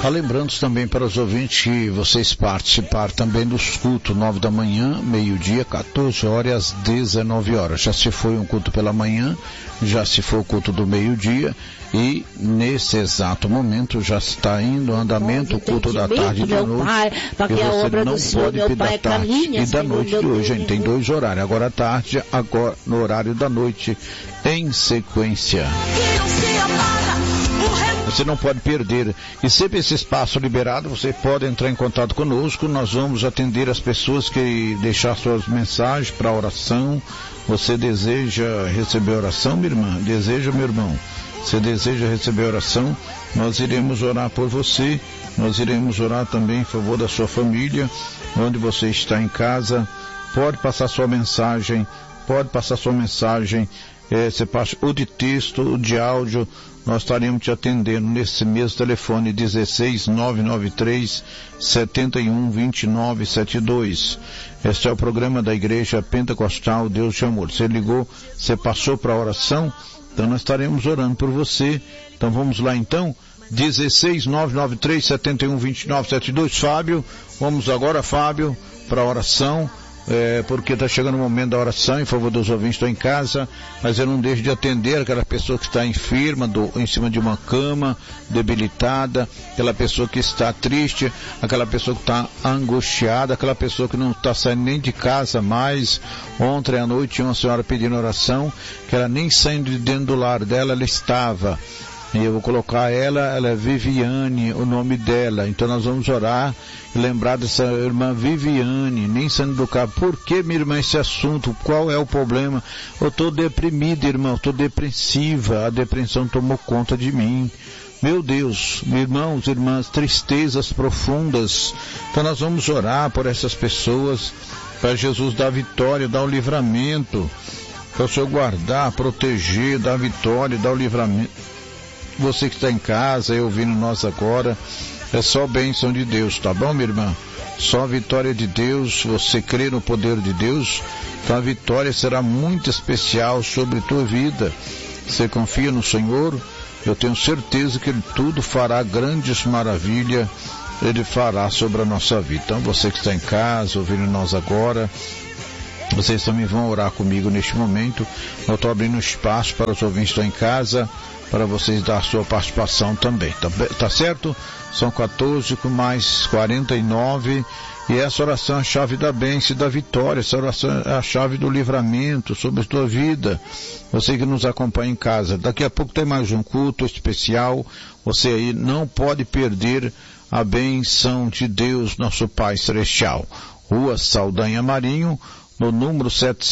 Lembrando também para os ouvintes que vocês participar também dos cultos 9 da manhã, meio-dia, 14 horas, 19 horas. Já se foi um culto pela manhã, já se foi o culto do meio-dia e nesse exato momento já está indo andamento o culto da tarde e da noite. E você não pode pedir da tarde e da noite de hoje, gente. Tem 2 horários, agora à tarde, agora no horário da noite, em sequência. Você não pode perder. E sempre esse espaço liberado, você pode entrar em contato conosco. Nós vamos atender as pessoas que deixar suas mensagens para oração. Você deseja receber oração, minha irmã? Deseja, meu irmão? Você deseja receber oração? Nós iremos orar por você. Nós iremos orar também em favor da sua família. Onde você está em casa, pode passar sua mensagem. Você passa ou de texto ou de áudio. Nós estaremos te atendendo nesse mesmo telefone 16993 712972. Este é o programa da Igreja Pentecostal Deus de Amor. Você ligou, você passou para a oração, então nós estaremos orando por você. Então vamos lá então, 16993 712972. Fábio, vamos agora, Fábio, para a oração. Porque está chegando o momento da oração em favor dos ouvintes. Estou em casa, mas eu não deixo de atender aquela pessoa que está enferma, em cima de uma cama, debilitada, aquela pessoa que está triste, aquela pessoa que está angustiada, aquela pessoa que não está saindo nem de casa mais. Ontem à noite tinha uma senhora pedindo oração, que ela nem saindo de dentro do lar dela, ela estava. E eu vou colocar ela é Viviane, o nome dela. Então nós vamos orar e lembrar dessa irmã Viviane, nem saindo do carro. Por que, minha irmã, esse assunto? Qual é o problema? Eu estou deprimida, irmão, estou depressiva. A depressão tomou conta de mim. Meu Deus, irmãos, irmãs, tristezas profundas. Então nós vamos orar por essas pessoas, para Jesus dar vitória, dar o livramento, para o Senhor guardar, proteger, dar vitória, dar o livramento. Você que está em casa e ouvindo nós agora, é só bênção de Deus, tá bom, minha irmã? Só a vitória de Deus. Você crê no poder de Deus, então a vitória será muito especial sobre a tua vida. Você confia no Senhor, eu tenho certeza que Ele tudo fará grandes maravilhas, Ele fará sobre a nossa vida. Então você que está em casa, ouvindo nós agora, vocês também vão orar comigo neste momento. Eu estou abrindo espaço para os ouvintes que estão em casa, para vocês dar a sua participação também, tá certo? São 14 com mais 49, e essa oração é a chave da bênção e da vitória. Essa oração é a chave do livramento sobre a tua vida. Você que nos acompanha em casa, daqui a pouco tem mais um culto especial. Você aí não pode perder a bênção de Deus, nosso Pai Celestial. Rua Saldanha Marinho, no número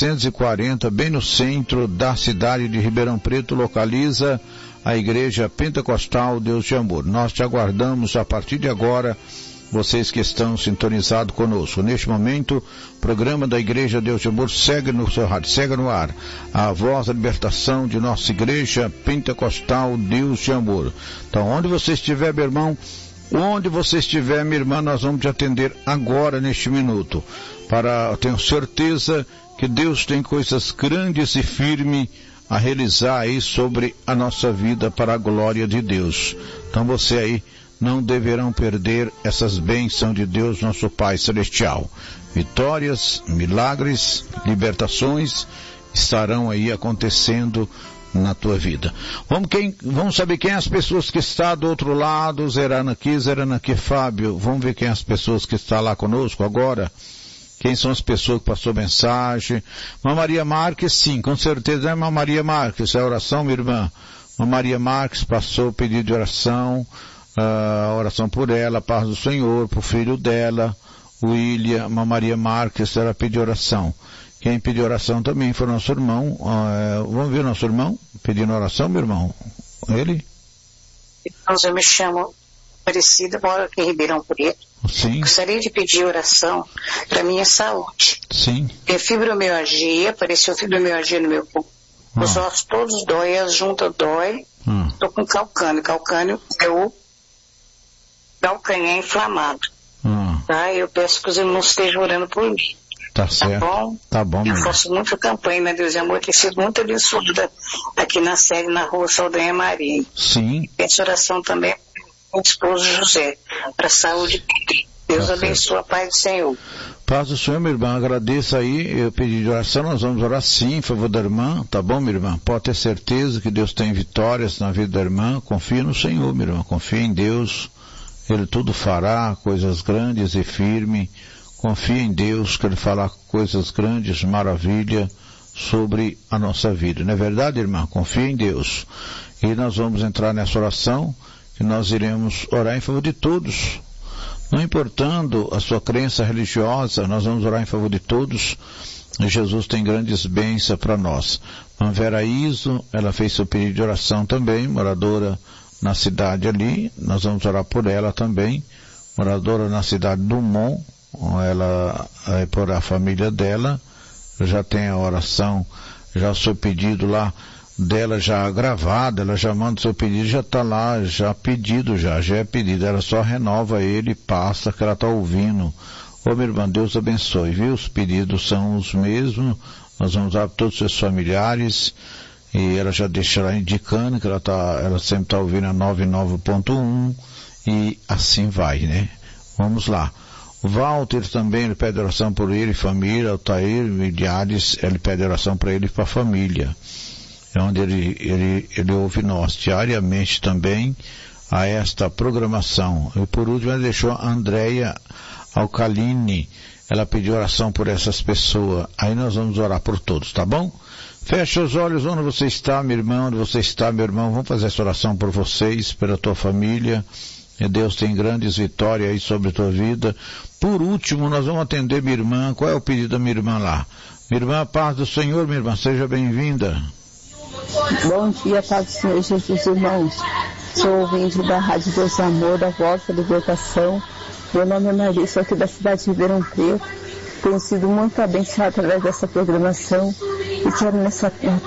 740, bem no centro da cidade de Ribeirão Preto, localiza a Igreja Pentecostal Deus de Amor. Nós te aguardamos a partir de agora, vocês que estão sintonizados conosco. Neste momento, o programa da Igreja Deus de Amor segue no seu rádio, segue no ar. A voz da libertação de nossa Igreja Pentecostal Deus de Amor. Então, onde você estiver, meu irmão, onde você estiver, minha irmã, nós vamos te atender agora, neste minuto. Eu tenho certeza que Deus tem coisas grandes e firmes a realizar aí sobre a nossa vida para a glória de Deus. Então você aí não deverão perder essas bênçãos de Deus, nosso Pai Celestial. Vitórias, milagres, libertações estarão aí acontecendo na tua vida. Vamos saber quem é as pessoas que estão do outro lado, zerando aqui, Fábio. Vamos ver quem é as pessoas que estão lá conosco agora. Quem são as pessoas que passou mensagem? Maria Marques, sim, com certeza é Maria Marques, é a oração, minha irmã. Maria Marques passou o pedido de oração, a oração por ela, a paz do Senhor, por filho dela, William. Maria Marques, ela pediu oração. Quem pediu oração também foi nosso irmão. Vamos ver nosso irmão pedindo oração, meu irmão? Ele? Eu me chamo Aparecida, moro aqui em Ribeirão Preto. Sim. Gostaria de pedir oração para minha saúde. Sim. Tem fibromialgia, apareceu fibromialgia no meu corpo. Os ossos todos dói, as juntas dói. Estou com calcânio, meu calcanhar inflamado. Tá? Eu peço que os irmãos estejam orando por mim. Tá certo. Tá bom. Eu faço muita campanha na Deus e Amor, tem sido muito abençoada aqui na série, na Rua Saldanha Marinho. Sim. Peço oração também meu esposo José, para a saúde dele. Deus abençoe, a paz do Senhor. Paz do Senhor, minha irmã, agradeço aí, eu pedi de oração, nós vamos orar sim em favor da irmã, tá bom, minha irmã? Pode ter certeza que Deus tem vitórias na vida da irmã, confia no Senhor, minha irmã, confia em Deus, Ele tudo fará, coisas grandes e firmes, confia em Deus, que Ele fará coisas grandes, maravilha, sobre a nossa vida, não é verdade, irmã? Confia em Deus. E nós vamos entrar nessa oração, que nós iremos orar em favor de todos, não importando a sua crença religiosa, nós vamos orar em favor de todos. Jesus tem grandes bênçãos para nós. A Vera Iso, ela fez seu pedido de oração também, moradora na cidade ali, nós vamos orar por ela também, moradora na cidade do Mon, ela é por a família dela, já tem a oração, já o seu pedido lá dela já gravado, ela já manda o seu pedido, já está lá, já pedido, já é pedido, ela só renova ele e passa, que ela está ouvindo. Ô minha irmã, Deus abençoe, viu? Os pedidos são os mesmos, nós vamos dar para todos os seus familiares, e ela já deixa lá indicando que ela sempre está ouvindo a 99.1, e assim vai, né? Vamos lá. O Walter também, ele pede oração por ele, família, o Tair, Miliares, ele pede oração para ele e para a família. É onde ele ouve nós diariamente também a esta programação. E por último ele deixou a Andréia Alcaline, ela pediu oração por essas pessoas. Aí nós vamos orar por todos, tá bom? Fecha os olhos onde você está, minha irmã, onde você está, meu irmão. Vamos fazer essa oração por vocês, pela tua família. E Deus tem grandes vitórias aí sobre a tua vida. Por último, nós vamos atender minha irmã. Qual é o pedido da minha irmã lá? Minha irmã, a paz do Senhor, minha irmã, seja bem-vinda. Bom dia, paz do Senhor Jesus, irmãos. Sou ouvinte da Rádio Deus Amor, da Voz da Libertação. Meu nome é Marisa, aqui da cidade de Ribeirão Preto. Tenho sido muito abençoada através dessa programação. E quero nesse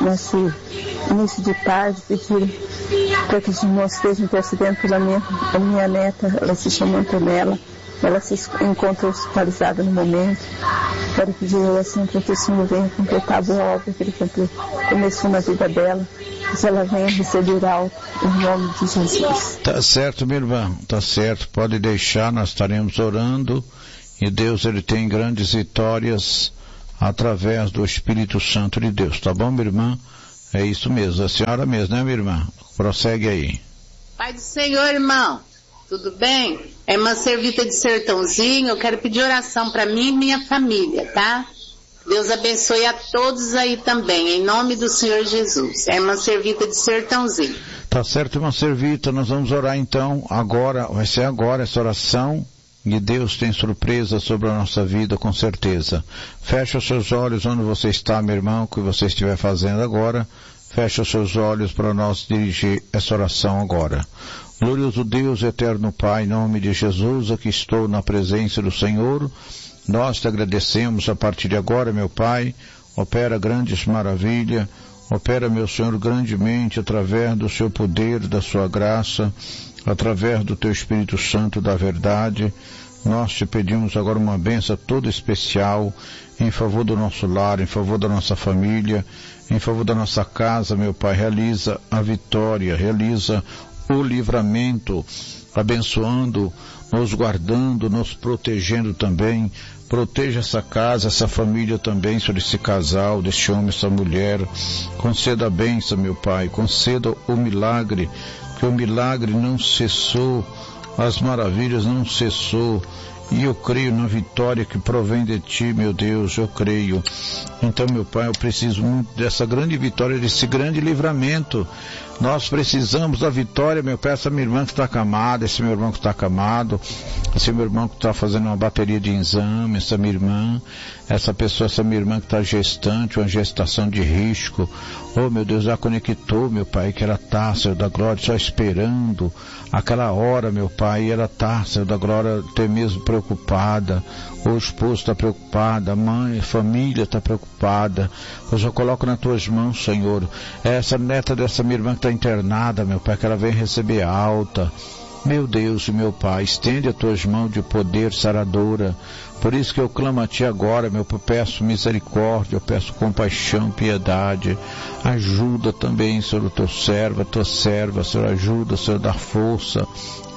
início de tarde pedir para que os irmãos estejam intercedendo pela minha neta, ela se chama Antonella. Ela se encontra hospitalizada no momento. Quero pedir oração para que o Senhor venha completar a boa obra que Ele começou na vida dela. Que ela venha receber alto em nome de Jesus. Tá certo, minha irmã. Tá certo. Pode deixar, nós estaremos orando. E Deus, Ele tem grandes vitórias através do Espírito Santo de Deus. Tá bom, minha irmã? É isso mesmo. A senhora mesmo, né, minha irmã? Prossegue aí. Pai do Senhor, irmão. Tudo bem? É irmã Servita de Sertãozinho, eu quero pedir oração para mim e minha família, tá? Deus abençoe a todos aí também, em nome do Senhor Jesus. É irmã Servita de Sertãozinho. Tá certo, irmã Servita, nós vamos orar então, agora, vai ser agora essa oração, e Deus tem surpresa sobre a nossa vida, com certeza. Fecha os seus olhos onde você está, meu irmão, o que você estiver fazendo agora, fecha os seus olhos para nós dirigir essa oração agora. Glorioso Deus, eterno Pai, em nome de Jesus, aqui estou na presença do Senhor. Nós te agradecemos a partir de agora, meu Pai. Opera grandes maravilhas. Opera, meu Senhor, grandemente através do seu poder, da sua graça, através do teu Espírito Santo da verdade. Nós te pedimos agora uma bênção toda especial em favor do nosso lar, em favor da nossa família, em favor da nossa casa, meu Pai. Realiza a vitória, realiza o livramento, abençoando, nos guardando, nos protegendo também. Proteja essa casa, essa família também, sobre esse casal, desse homem, essa mulher. Conceda a bênção, meu Pai, conceda o milagre, que o milagre não cessou, as maravilhas não cessou. E eu creio na vitória que provém de Ti, meu Deus, eu creio. Então, meu Pai, eu preciso muito dessa grande vitória, desse grande livramento. Nós precisamos da vitória, meu Pai, essa minha irmã que está acamada, esse meu irmão que está acamado, esse meu irmão que está fazendo uma bateria de exame, essa minha irmã, essa minha irmã que está gestante, uma gestação de risco. Oh, meu Deus, já conectou, meu Pai, que ela está, Senhor da glória, só esperando aquela hora, meu Pai, e ela está, Senhor da glória, até mesmo preocupada. O esposo está preocupado, a mãe, a família está preocupada. Eu já coloco nas tuas mãos, Senhor, essa neta dessa minha irmã que está internada, meu Pai, que ela venha receber alta. Meu Deus e meu Pai, estende as tuas mãos de poder saradora. Por isso que eu clamo a Ti agora, meu Pai, peço misericórdia, eu peço compaixão, piedade. Ajuda também, Senhor, o Teu servo, a Tua serva, Senhor, ajuda, Senhor, dá força.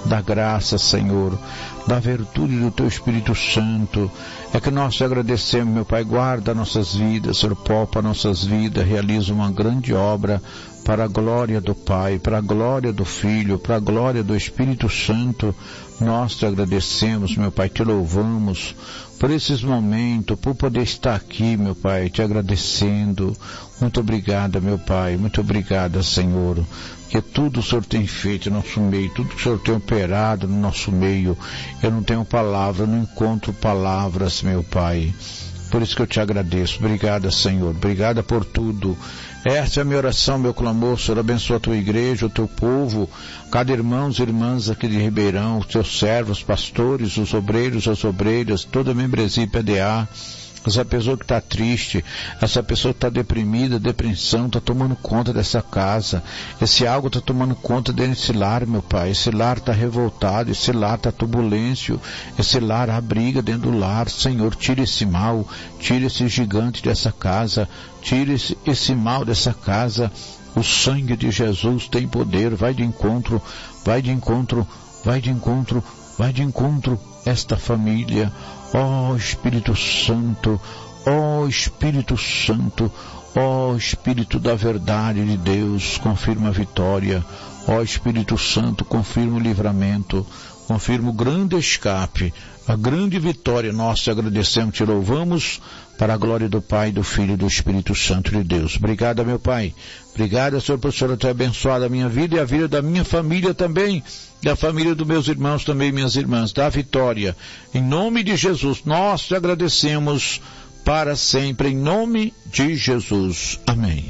da graça, Senhor, da virtude do Teu Espírito Santo. É que nós te agradecemos, meu Pai, guarda nossas vidas, Senhor, poupa nossas vidas, realiza uma grande obra para a glória do Pai, para a glória do Filho, para a glória do Espírito Santo. Nós te agradecemos, meu Pai, te louvamos por esses momentos, por poder estar aqui, meu Pai, te agradecendo. Muito obrigada, meu Pai, muito obrigada, Senhor, que tudo o Senhor tem feito no nosso meio, tudo que o Senhor tem operado no nosso meio. Eu não tenho palavra, não encontro palavras, meu Pai. Por isso que eu te agradeço. Obrigada, Senhor. Obrigada por tudo. Essa é a minha oração, meu clamor. Senhor, abençoa a tua igreja, o teu povo, cada irmãos e irmãs aqui de Ribeirão, os teus servos, pastores, os obreiros, as obreiras, toda a membresia e PDA. Essa pessoa que está triste, essa pessoa que está deprimida, depressão, está tomando conta dessa casa. Esse algo está tomando conta desse lar, meu Pai. Esse lar está revoltado, esse lar está turbulêncio, esse lar há briga dentro do lar. Senhor, tira esse mal, tira esse gigante dessa casa, tira esse mal dessa casa. O sangue de Jesus tem poder. Vai de encontro, vai de encontro, vai de encontro, vai de encontro esta família. Ó Espírito Santo, ó Espírito Santo, ó Espírito da verdade de Deus, confirma a vitória. Ó Espírito Santo, confirma o livramento, confirma o grande escape, a grande vitória. Nós te agradecemos, te louvamos, para a glória do Pai, do Filho e do Espírito Santo de Deus. Obrigado, meu Pai. Obrigado, Senhor, por o Senhor ter abençoado a minha vida e a vida da minha família também, e a família dos meus irmãos também, minhas irmãs. Dá vitória. Em nome de Jesus, nós te agradecemos para sempre, em nome de Jesus. Amém.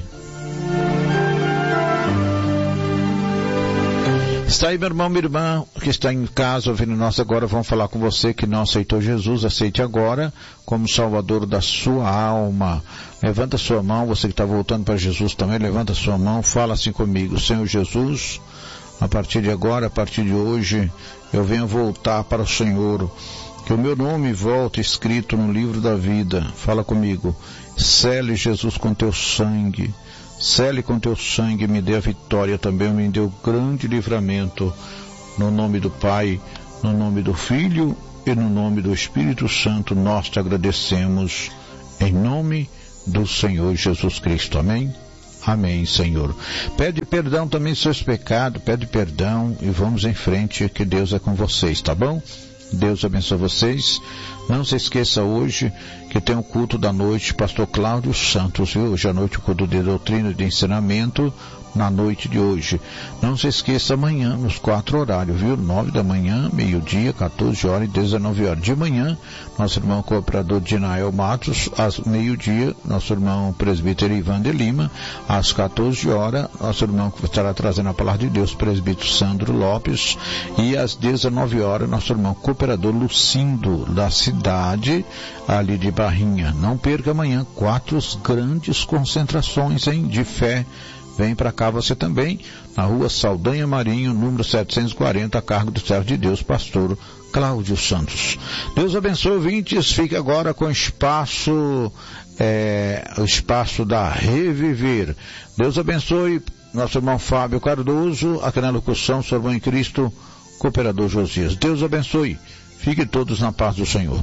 Está aí, meu irmão, minha irmã, que está em casa ouvindo nós agora, vamos falar com você que não aceitou Jesus. Aceite agora como Salvador da sua alma. Levanta sua mão, você que está voltando para Jesus também, levanta sua mão, fala assim comigo: Senhor Jesus, a partir de agora, a partir de hoje, eu venho voltar para o Senhor, que o meu nome volte escrito no livro da vida. Fala comigo: sele Jesus com teu sangue, sele com teu sangue, me dê a vitória também, me dê o grande livramento, no nome do Pai, no nome do Filho e no nome do Espírito Santo. Nós te agradecemos, em nome do Senhor Jesus Cristo. Amém? Amém, Senhor. Pede perdão também dos seus pecados, pede perdão e vamos em frente, que Deus é com vocês, tá bom? Deus abençoe vocês. Não se esqueça hoje que tem o culto da noite, pastor Cláudio Santos, viu? Hoje à noite o culto de doutrina e de ensinamento, na noite de hoje. Não se esqueça amanhã, nos 4 horários, viu? 9 da manhã, meio-dia, 14 horas e 19 horas. De manhã, nosso irmão cooperador Dinael Matos, às meio-dia, nosso irmão presbítero Ivan de Lima, às 14 horas, nosso irmão que estará trazendo a palavra de Deus, presbítero Sandro Lopes, e às 19 horas, nosso irmão cooperador Lucindo, da cidade ali de Barrinha. Não perca amanhã 4 grandes concentrações, hein, de fé. Vem para cá você também, na rua Saldanha Marinho, número 740, a cargo do servo de Deus, pastor Cláudio Santos. Deus abençoe, ouvintes. Fique agora com o espaço da Reviver. Deus abençoe nosso irmão Fábio Cardoso, aqui na locução, seu irmão em Cristo, cooperador Josias. Deus abençoe. Fiquem todos na paz do Senhor.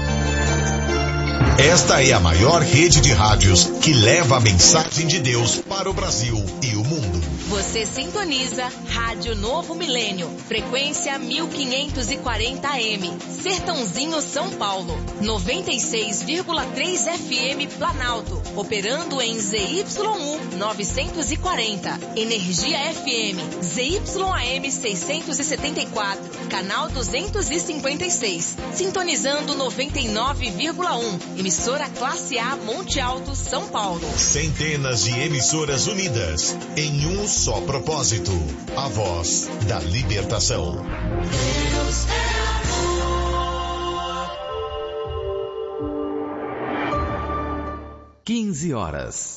Esta é a maior rede de rádios que leva a mensagem de Deus para o Brasil e o mundo. Você sintoniza Rádio Novo Milênio, frequência 1540 AM, Sertãozinho, São Paulo, 96,3 FM Planalto, operando em ZYU 940, Energia FM, ZYAM 674, canal 256, sintonizando 99,1, emissora Classe A Monte Alto, São Paulo. Centenas de emissoras unidas em um só propósito, a voz da libertação. Deus é amor. 15 horas.